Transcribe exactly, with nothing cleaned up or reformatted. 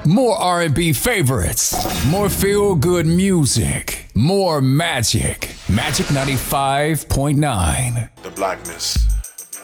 More R and B favorites. More feel-good music. More magic. Magic ninety-five point nine. The blackness.